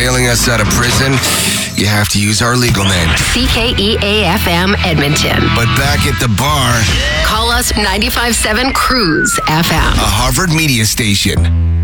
bailing us out of prison, you have to use our legal name. CKEA-FM Edmonton. But back at the bar, Call us 95.7 Cruise FM. a Harvard media station.